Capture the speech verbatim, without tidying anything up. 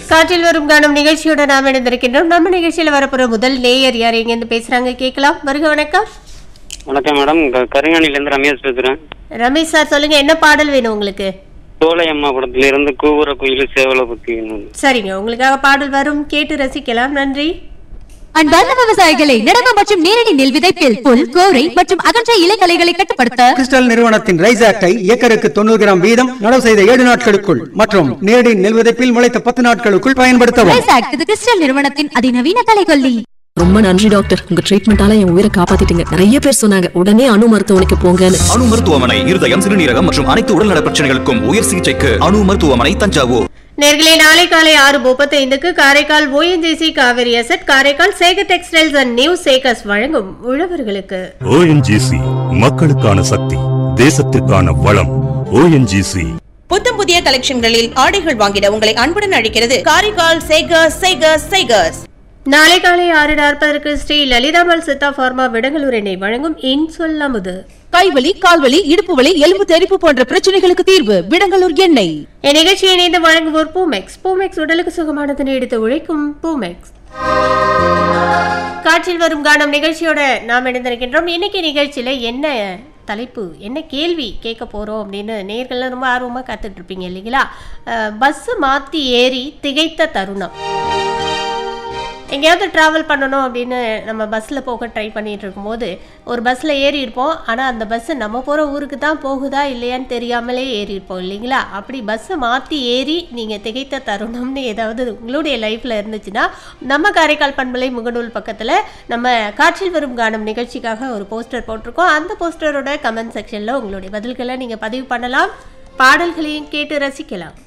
காற்றில் வரும் காணும் நிகழ்ச்சியோட நாம் இணைந்திருக்கின்றோம். நம்ம நிகழ்ச்சியில் வரப்போற முதல் நேயர் யார் எங்க இருந்து பேசுறாங்க கேட்கலாம். வருக. வணக்கம். வணக்கம் மேடம், கருங்காணில இருந்து ரமேஷ் பேசுறேன். ரமேஷ் சார் சொல்லுங்க, என்ன பாடல் வேணும் உங்களுக்கு? சோலையம்மா படத்துல இருந்து கூவுற குயில் சேவல பத்தி. சரிங்க, உங்களுக்காக பாடல் வரும், கேட்டு ரசிக்கலாம். நன்றி. அன்பார்ந்த விவசாயிகளை, நடவு மற்றும் நேரடி நெல் விதைப்பில் புல், கோரை மற்றும் அகன்ற இலைகளைகளை கட்டுப்படுத்த கிறிஸ்டல் நிறுவனத்தின் ரைஸ் ஆக்டை ஏக்கருக்கு தொண்ணூறு கிராம் வீதம் நடவு செய்த ஏழு நாட்களுக்குள் மற்றும் நேரடி நெல் விதைப்பில் முளைத்த பத்து நாட்களுக்குள் பயன்படுத்தவும். ரைஸ் ஆக்ட் இது கிறிஸ்டல் நிறுவனத்தின் அதிநவீன கலைகொல்லி. ரொம்ப நன்றி டாக்டர், உங்க ட்ரீட்மெண்டால என் உயிரை காப்பாத்திட்டீங்க. நிறைய பேர் சொன்னாங்க உடனே அணு மருத்துவமனைக்கு போங்கன்னு. அணு மருத்துவமனை இருதயம், சிறுநீரகம் மற்றும் அனைத்து உடல்நல பிரச்சனைகளுக்கும் உயர் சிகிச்சைக்கு அணு மருத்துவமனை, தஞ்சாவூர். நேர்களே, நாளை காலை ஆறு முப்பத்தி ஐந்துக்கு Karaikal ONGC Kaveri asset, Karaikal Sekar textiles and new Sekar's வழங்கும் உழவர்களுக்கு. ஓஎன்ஜிசி மக்களுக்கான சக்தி, தேசத்திற்கான வளம். ஓஎன்ஜிசி புத்தம் புதிய கலெக்ஷன்களில் ஆடைகள் வாங்கிட உங்களை அன்புடன் அழைக்கிறது காரைக்கால் சேகர்ஸ் சேகர்ஸ் சேகர்ஸ். நாளை காலை ஆறு நாற்பதற்கு ஸ்ரீ லலிதாமல் சித்தா பார்மா விடங்களூர் எண்ணெய் வழங்கும் இன்சொல் அமுது. கைவலி, கால்வலி, இடுப்பு வலி, எலும்பு தெறிப்பு போன்ற பிரச்சனைகளுக்கு தீர்வு விடங்களூர் எண்ணெய். இந்நிகழ்ச்சியை இணைந்து வழங்குவோர் பூமெக்ஸ். பூமெக்ஸ் உடலுக்கு சுகமானதனை எடுத்து உழைக்கும் பூமெக்ஸ். காற்றில் வரும் கானம் நிகழ்ச்சியோட நாம் இணைந்திருக்கின்றோம். இன்னைக்கு நிகழ்ச்சியில என்ன தலைப்பு, என்ன கேள்வி கேட்க போறோம் அப்படின்னு நேயர்கள்லாம் ரொம்ப ஆர்வமா காத்துட்டு இருப்பீங்க இல்லைங்களா? பஸ் மாத்தி ஏறி திகைத்த தருணம். எங்கேயாவது ட்ராவல் பண்ணணும் அப்படின்னு நம்ம பஸ்ஸில் போக ட்ரை பண்ணிகிட்டு இருக்கும்போது ஒரு பஸ்ஸில் ஏறி இருப்போம். ஆனால் அந்த பஸ்ஸு நம்ம போகிற ஊருக்கு தான் போகுதா இல்லையான்னு தெரியாமலே ஏறி இருப்போம் இல்லைங்களா? அப்படி பஸ்ஸை மாற்றி ஏறி நீங்கள் திகைத்த தருணம்னு ஏதாவது உங்களுடைய லைஃப்பில் இருந்துச்சுன்னா நம்ம காரைக்கால் பண்பலை முகநூல் பக்கத்தில் நம்ம காற்றில் வரும் காணும் நிகழ்ச்சிக்காக ஒரு போஸ்டர் போட்டிருக்கோம். அந்த போஸ்டரோட கமெண்ட் செக்ஷனில் உங்களுடைய பதில்களை நீங்கள் பதிவு பண்ணலாம். பாடல்களையும் கேட்டு ரசிக்கலாம்.